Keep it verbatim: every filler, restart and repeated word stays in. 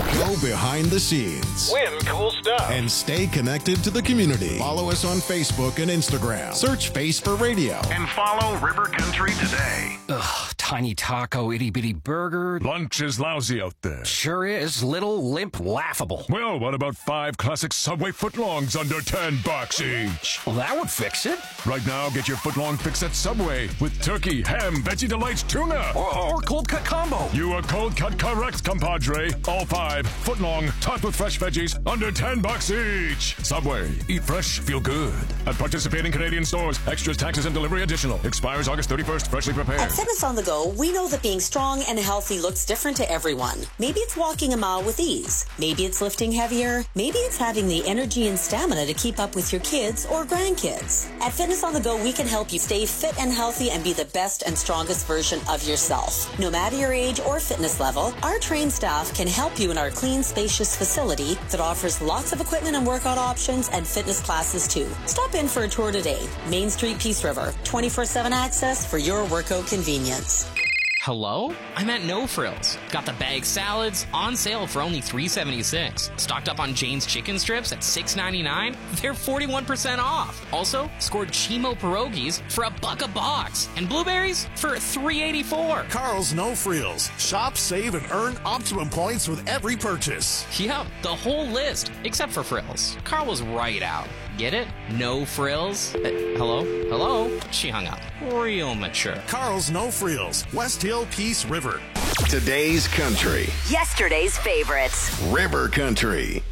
Go behind the scenes. Win cool stuff. And stay connected to the community. Follow us on Facebook and Instagram. Search Face for Radio. And follow River Country today. Ugh, tiny taco, itty bitty burger. Lunch is lousy out there. Sure is. Little, limp, laughable. Well, what about five classic Subway footlongs under ten bucks each? Well, that would fix it. Right now, get your footlong fix at Subway with turkey, ham, Veggie Delights, tuna. Or, or cold cut combo. You are cold cut correct, compadre. All five, footlong, topped with fresh veggies, under ten bucks each. Subway, eat fresh, feel good. At participating Canadian stores, extras, taxes, and delivery additional. Expires August thirty-first, freshly prepared. At Fitness on the Go, we know that being strong and healthy looks different to everyone. Maybe it's walking a mile with ease. Maybe it's lifting heavier. Maybe it's having the energy and stamina to keep up with your kids or grandkids. At Fitness on the Go, we can help you stay fit and healthy and be the best and strongest version of yourself. No matter your age or fitness level, our trained staff can help you in our clean, spacious facility that offers lots of equipment and workout options and fitness classes too. Stop in for a tour today. Main Street, Peace River. twenty-four seven access for your workout convenience. Hello? I'm at No Frills. Got the bag salads on sale for only three seventy-six. Stocked up on Jane's chicken strips at six ninety-nine. They're forty-one percent off. Also, scored Chimo pierogies for a buck a box. And blueberries for three eighty-four. Carl's No Frills. Shop, save, and earn optimum points with every purchase. Yep, the whole list, except for frills. Carl was right out. Get it? No frills? Uh, hello? Hello? She hung up. Real mature. Carl's No Frills. West Hill, Peace River. Today's country. Yesterday's favorites. River Country.